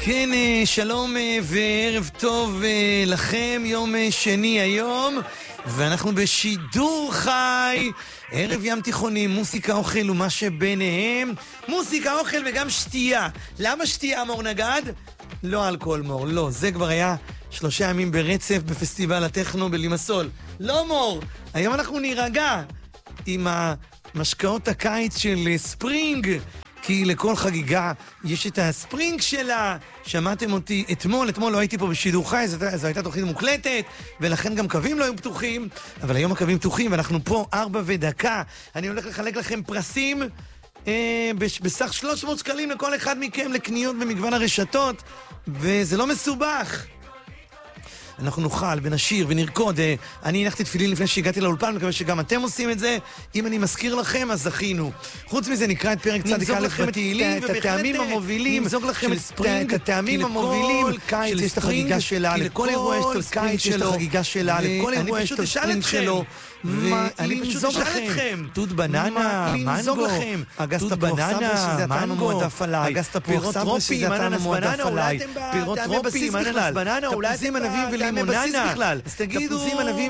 כן, שלום וערב טוב לכם, יום שני היום, ואנחנו בשידור חי, ערב ים תיכוני, מוסיקה, אוכל ומה שביניהם, מוסיקה, אוכל וגם שתייה. למה שתייה, מור נגד? לא אלכוהול, מור, לא, זה כבר היה 3 ימים ברצף בפסטיבל הטכנו בלימסול. לא, מור, היום אנחנו נירגע עם המשקאות הקיץ של ספרינג, כי לכל חגיגה יש את הספרינג שלה. שמעתם אותי אתמול לא הייתי פה בשידור חי, זו הייתה תוכנית מוקלטת, ולכן גם קווים לא היו פתוחים, אבל היום הקווים פתוחים, ואנחנו פה 4 ודקה. אני הולך לחלק לכם פרסים בסך 300 שקלים לכל אחד מכם לקניות במגוון הרשתות, וזה לא מסובך. אנחנו נוכל ונשיר ונרקוד. אני הנחתי תפילין לפני שהגעתי לאולפן, מקווה שגם אתם עושים את זה. אם אני מזכיר לכם, אז זכינו. חוץ מזה נקרא את פרק צדיק א' בתהילים, את הטעמים המובילים של ספרינג, את הטעמים המובילים. קיץ יש את החגיגה שלה, לכל אירוע יש את הספרינג שלו, יש את החגיגה שלה, לכל אירוע יש את הספרינג שלו. ואני פשוט אשאל אתכם, תות בננה, מנגו, אגסטה בננה, מנגו, אגסטה פירות טרופים, אננס בננה, אולי אתם פירות טרופים, אננס בננה, אולי אתם לימוננה, אז תגידו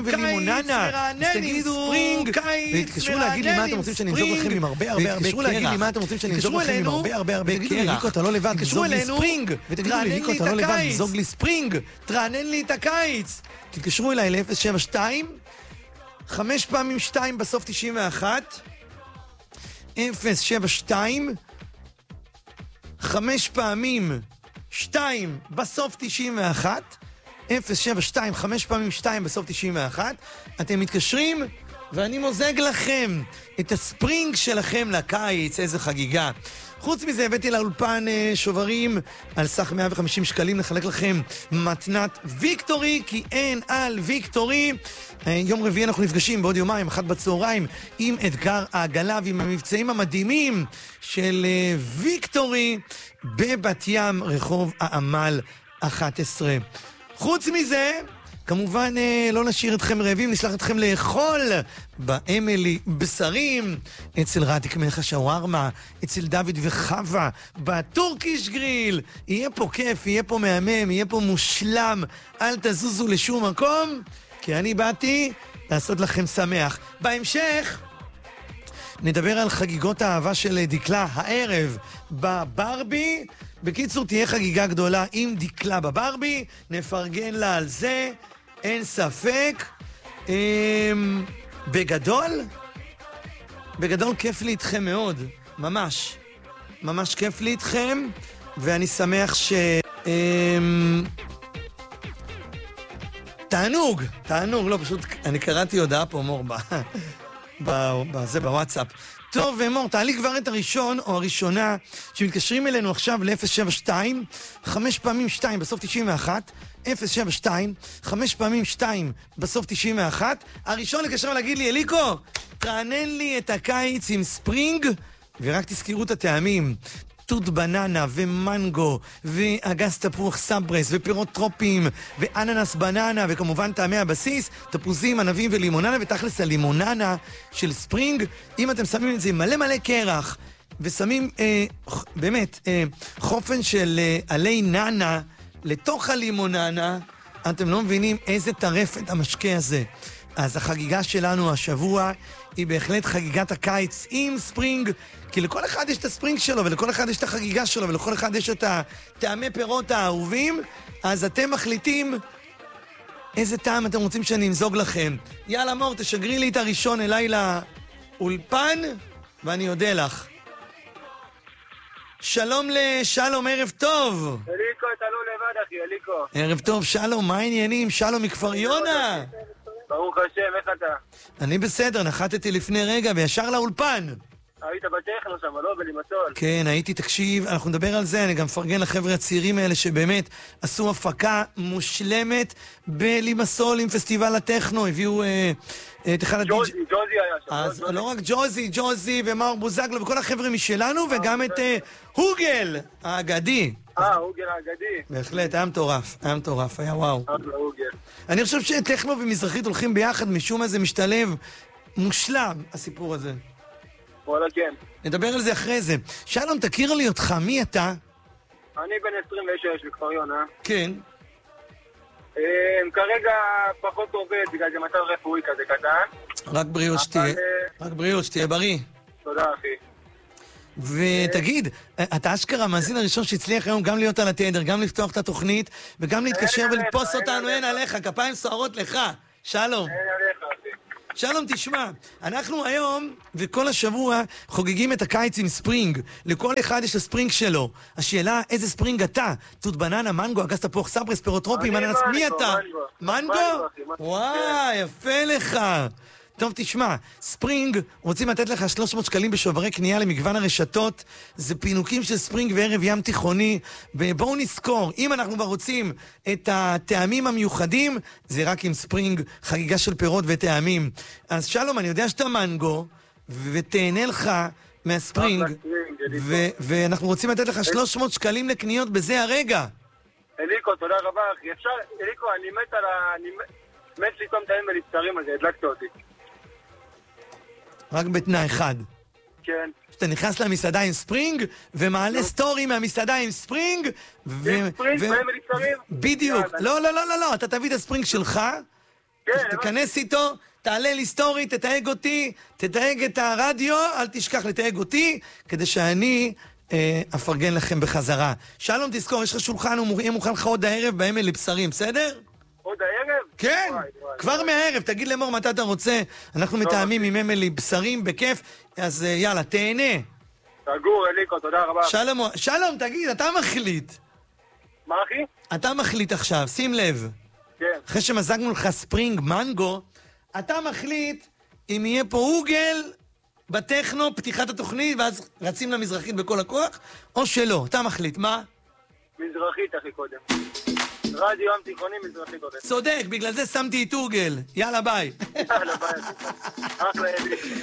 ספרינג, ותתקשרו להגיד לי מה אתם רוצים שאני נזוג לכם עם הרבה הרבה הרבה קרח. ליקו, אתה לא לבד, תתקשרו אלינו, ותגידו לי, ליקו, אתה לא לבד, תזוג לי ספרינג, תרענן לי את הקיץ. תתקשרו אליי ל-072 5 פעמים 2 בסוף 91, 072 5 פעמים 2 בסוף 91, 072 5 פעמים 2 בסוף 91. אתם מתקשרים ואני מוזג לכם את הספרינג שלכם לקיץ. איזה חגיגה. חוץ מזה הבאתי לאולפן שוברים על סך 150 שקלים לחלק לכם מתנת ויקטורי, כי אין על ויקטורי. יום רביעי אנחנו נפגשים בעוד יומיים, 1 בצהריים, עם אתגר העגלה ועם המבצעים המדהימים של ויקטורי בבת ים, רחוב העמל 11. חוץ מזה, כמובן לא נשאיר אתכם רעבים, נשלח אתכם לאכול באמילי בשרים, אצל רדיק מלך השווארמה, אצל דוד וחווה, בטורקיש גריל. יהיה פה כיף, יהיה פה מהמם, יהיה פה מושלם. אל תזוזו לשום מקום, כי אני באתי לעשות לכם שמח. בהמשך נדבר על חגיגות האהבה של דקלה הערב בברבי. בקיצור, תהיה חגיגה גדולה עם דקלה בברבי, נפרגן לה על זה, אין ספק. בגדול כיף לי איתכם מאוד, ממש כיף לי איתכם, ואני שמח תענוג, לא, פשוט אני קראתי הודעה פה מור בוואטסאפ. טוב, מור, תעלי כבר את הראשון או הראשונה שמתקשרים אלינו עכשיו ל-072 5 פעמים 2 בסוף 91, 072 5 פעמים 2 בסוף 91. הראשון לקשר להגיד לי, אליקו, תרענן לי את הקיץ עם ספרינג, ורק תזכירו את הטעמים. תות בננה ומנגו ואגס תפוח סברס ופירות טרופים ואננס בננה, וכמובן טעמי הבסיס, תפוזים, ענבים ולימוננה. ותכלס הלימוננה של ספרינג, אם אתם שמים את זה מלא קרח ושמים באמת חופן של עלי ננה לתוך הלימוננה, אתם לא מבינים איזה טרפת המשקה הזה. אז החגיגה שלנו השבוע היא בהחלט חגיגת הקיץ עם ספרינג, כי לכל אחד יש את הספרינג שלו, ולכל אחד יש את החגיגה שלו, ולכל אחד יש את הטעמי פירות האהובים. אז אתם מחליטים איזה טעם אתם רוצים שאני אמזוג לכם. יאללה מור, תשגרי לי את הראשון אליי לאולפן, ואני אודה לך. שלום לשלום, ערב טוב. אליקו, אתה לא לבד אחי, אליקו. ערב טוב, שלום, מה העניינים? שלום מכפר יונה. ברוך השם, איך אתה? אני בסדר, נחתתי לפני רגע וישר לאולפן. היית בטכנו שם, לא? בלימסול. כן, הייתי, תקשיב, אנחנו נדבר על זה, אני גם מפרגן לחבר'ה הצעירים האלה שבאמת עשו הפקה מושלמת בלימסול עם פסטיבל הטכנו, הביאו את אחד ג'וזי היה שם. אז לא רק ג'וזי ומאור בוזגלו וכל החבר'ה משלנו, וגם את הוגל האגדי. הוגל האגדי. בהחלט, היה מטורף, היה וואו. אני חושב שטכנו ומזרחית הולכים ביחד, משום מה זה משתלב מושלם, הסיפור הזה. וואלה, כן. נדבר על זה אחרי זה. שלום, תכיר לי אותך, מי אתה? אני בן 26 בכפר יונה. כן. כרגע פחות עובד בגלל זה מצב רפואי כזה קטן. רק בריאות שתהיה. רק בריאות, שתהיה בריא. תודה, אחי. ותגיד, אתה אשכרה המאזין הראשון שהצליח היום גם להיות על התדר, גם לפתוח את התוכנית, וגם להתקשר ולתפוס אותנו, אין עליך, כפיים סוערות לך. שלום. אין עליך, אחי. שלום, תשמע, אנחנו היום וכל השבוע חוגגים את הקיץ עם ספרינג. לכל אחד יש הספרינג שלו. השאלה, איזה ספרינג אתה? תות בננה, מנגו, אגס תפוח, סברס, פירות טרופים, אננס, מי אתה? מנגו? וואי, יפה לך. טוב, תשמע, ספרינג רוצים לתת לך 300 שקלים בשוברי קנייה למגוון הרשתות. זה פינוקים של ספרינג וערב ים תיכוני. ובואו נזכור, אם אנחנו כבר רוצים את הטעמים המיוחדים, זה רק עם ספרינג, חגיגה של פירות וטעמים. אז שלום, אני יודע שאתה מנגו, ותהנה לך מהספרינג, ואנחנו רוצים לתת לך 300 שקלים לקניות בזה הרגע. אליקו, תודה רבה, אחי. אפשר, אליקו, אני מת לטעום טעים ולבשרים על זה, הדלקת אותי. רק בתנאי אחד. כן. שאתה נכנס למסעדה עם ספרינג, ומעלה סטורי מהמסעדה עם ספרינג, ספרינג, טעים ולבשרים? בדיוק. לא, אתה תביא את הספרינג שלך, תיכנס איתו, תעלה לי סטורי, תתייג אותי, תתייג את הרדיו, אל תשכח לתייג אותי, כדי שאני אפרגן לכם בחזרה. שלום, תזכור, יש לך שולחן, הוא יהיה מוכן לך עוד הערב באמל לבשרים, בסדר? עוד הערב? כן, כבר מהערב, תגיד למור מתי אתה רוצה. אנחנו מתאמים עם אמלי בשרים בכיף, אז יאללה, תהנה. סגור, אליקו, תודה רבה. שלום, תגיד, אתה מחליט. מה, אחי? אתה מחליט עכשיו, שים לב. כן. אחרי שמזגנו לך ספרינג, מנגו, אתה מחליט אם יהיה פה אוגל בטכנו, פתיחת התוכנית, ואז רצים למזרחית בכל הכוח, או שלא. אתה מחליט, מה? מזרחית, אחי, קודם. רדיו ים תיכוני, מזרחית קודם. צודק, בגלל זה שמתי את אוגל. יאללה, ביי. יאללה, ביי. אחלה, אליקו.